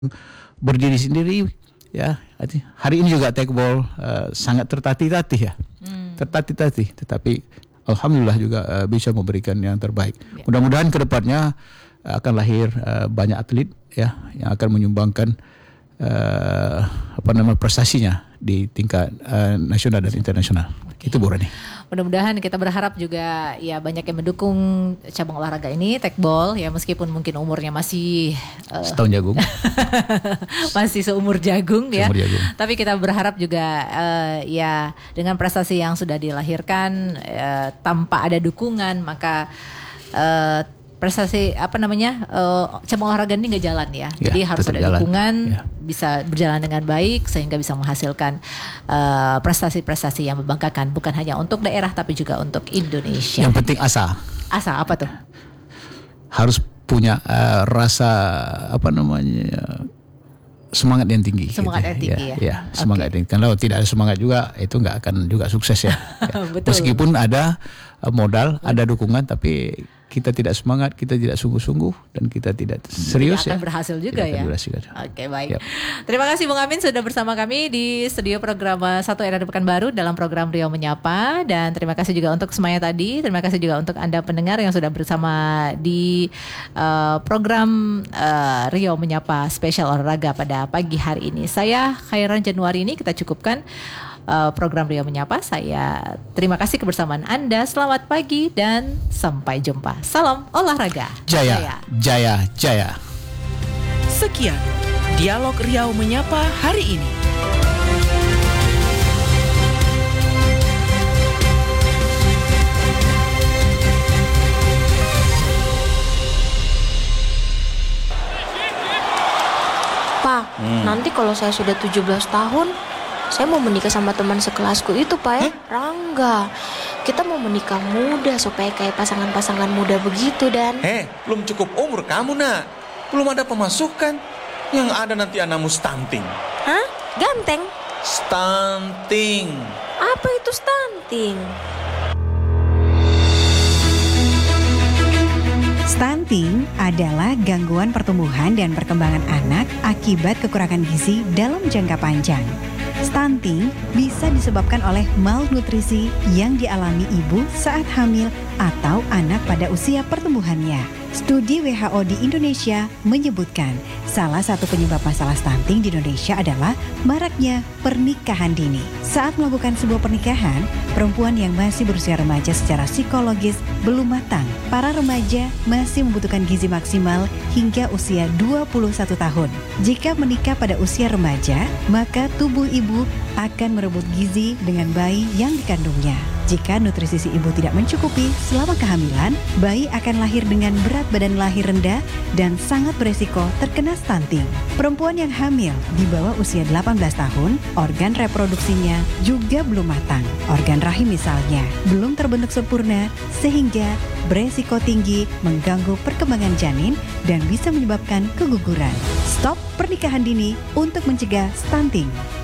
berdiri sendiri ya. Hari ini juga tekbol sangat tertatih-tatih ya. Tertatih-tatih, tetapi alhamdulillah juga bisa memberikan yang terbaik. Mudah-mudahan ke depannya akan lahir banyak atlet ya yang akan menyumbangkan prestasinya di tingkat nasional dan internasional. Itu Bu Rani. Mudah-mudahan kita berharap juga ya banyak yang mendukung cabang olahraga ini, tekbol ya, meskipun mungkin umurnya masih setahun jagung. Masih seumur jagung ya. Jagung. Tapi kita berharap juga ya dengan prestasi yang sudah dilahirkan tanpa ada dukungan maka prestasi cabang olahraga ini nggak jalan ya. Jadi harus ada dukungan, bisa berjalan dengan baik sehingga bisa menghasilkan prestasi-prestasi yang membanggakan bukan hanya untuk daerah tapi juga untuk Indonesia. Yang penting asa. Asa apa tuh? Harus punya rasa semangat yang tinggi. Semangat yang tinggi ya. Semangat yang tinggi. Kalau tidak ada semangat juga itu nggak akan juga sukses ya. Meskipun ada modal, ada dukungan, tapi kita tidak semangat, kita tidak sungguh-sungguh dan kita tidak serius tidak akan berhasil juga ya. Oke, baik. Yep. Terima kasih Bung Amin sudah bersama kami di studio program Satu Era di Pekanbaru dalam program Riau Menyapa, dan terima kasih juga untuk semuanya tadi. Terima kasih juga untuk Anda pendengar yang sudah bersama di program Riau Menyapa spesial olahraga pada pagi hari ini. Saya Khairan Januari ini kita cukupkan program Riau Menyapa. Saya terima kasih kebersamaan Anda. Selamat pagi dan sampai jumpa. Salam olahraga. Jaya, jaya, jaya. Sekian Dialog Riau Menyapa hari ini. Pak, nanti kalau saya sudah 17 tahun, saya mau menikah sama teman sekelasku itu, Pak ya. Rangga. Kita mau menikah muda supaya kayak pasangan-pasangan muda begitu, Dan. Belum cukup umur kamu, Nak. Belum ada pemasukan. Yang ada nanti anakmu stunting. Hah? Ganteng? Stunting. Apa itu stunting? Stunting adalah gangguan pertumbuhan dan perkembangan anak akibat kekurangan gizi dalam jangka panjang. Stunting bisa disebabkan oleh malnutrisi yang dialami ibu saat hamil atau anak pada usia pertumbuhannya. Studi WHO di Indonesia menyebutkan salah satu penyebab masalah stunting di Indonesia adalah maraknya pernikahan dini. Saat melakukan sebuah pernikahan, perempuan yang masih berusia remaja secara psikologis belum matang. Para remaja masih membutuhkan gizi maksimal hingga usia 21 tahun. Jika menikah pada usia remaja, maka tubuh ibu akan merebut gizi dengan bayi yang dikandungnya. Jika nutrisi si ibu tidak mencukupi selama kehamilan, bayi akan lahir dengan berat badan lahir rendah dan sangat beresiko terkena stunting. Perempuan yang hamil di bawah usia 18 tahun, organ reproduksinya juga belum matang. Organ rahim misalnya belum terbentuk sempurna sehingga beresiko tinggi mengganggu perkembangan janin dan bisa menyebabkan keguguran. Stop pernikahan dini untuk mencegah stunting.